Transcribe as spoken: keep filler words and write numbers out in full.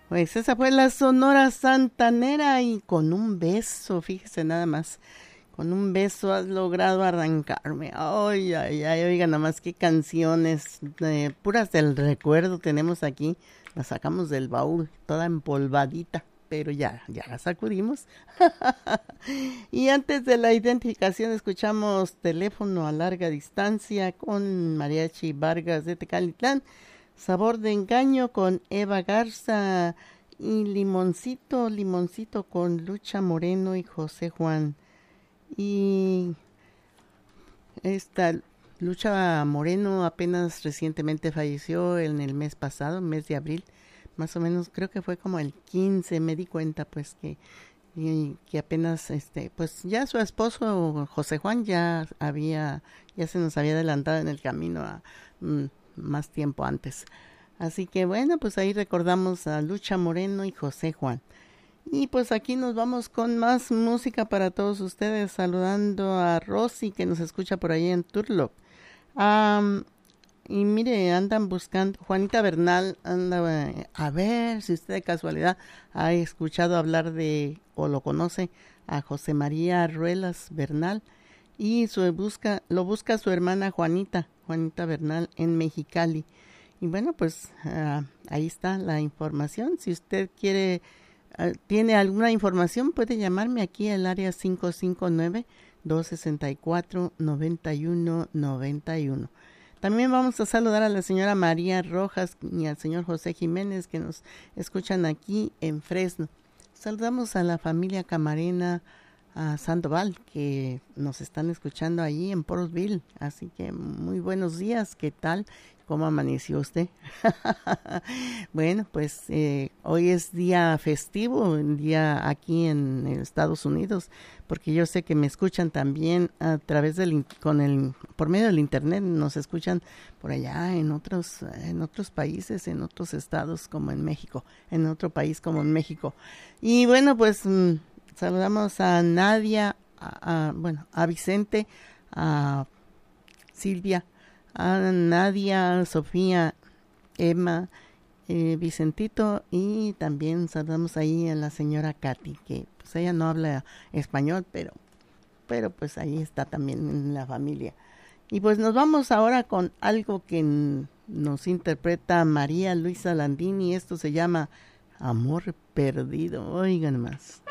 Pues esa fue la Sonora Santanera y con un beso, fíjese nada más, con un beso has logrado arrancarme. Ay, ay, ay, oiga, nada más qué canciones eh, puras del recuerdo tenemos aquí. Las sacamos del baúl, toda empolvadita, pero ya, ya la sacudimos. Y antes de la identificación escuchamos Teléfono a larga distancia con Mariachi Vargas de Tecalitlán. Sabor de engaño con Eva Garza y Limoncito, Limoncito con Lucha Moreno y José Juan. Y esta Lucha Moreno apenas recientemente falleció en el mes pasado, mes de abril, más o menos creo que fue como el quince, me di cuenta pues que y que apenas este pues ya su esposo José Juan ya había ya se nos había adelantado en el camino a mm, más tiempo antes. Así que bueno, pues ahí recordamos a Lucha Moreno y José Juan. Y pues aquí nos vamos con más música para todos ustedes, saludando a Rosy que nos escucha por ahí en Turlock. Um, y mire, andan buscando, Juanita Bernal anda, eh, a ver si usted de casualidad ha escuchado hablar de, o lo conoce, a José María Ruelas Bernal. Y su busca, lo busca su hermana Juanita, Juanita Bernal en Mexicali. Y bueno, pues uh, ahí está la información. Si usted quiere, uh, tiene alguna información, puede llamarme aquí al área cinco cinco nueve, dos seis cuatro, nueve uno nueve uno. También vamos a saludar a la señora María Rojas y al señor José Jiménez que nos escuchan aquí en Fresno. Saludamos a la familia Camarena a Sandoval que nos están escuchando allí en Portsville. Así que muy buenos días, ¿qué tal? ¿Cómo amaneció usted? Bueno, pues eh, hoy es día festivo, un día aquí en Estados Unidos, porque yo sé que me escuchan también a través del con el por medio del internet, nos escuchan por allá en otros en otros países, en otros estados como en México, en otro país como en México. Y bueno, pues mmm, saludamos a Nadia, a, a, bueno, a Vicente, a Silvia, a Nadia, Sofía, Emma, eh, Vicentito y también saludamos ahí a la señora Katy, que pues ella no habla español, pero, pero pues ahí está también en la familia. Y pues nos vamos ahora con algo que n- nos interpreta María Luisa Landini, esto se llama Amor Perdido, oigan más.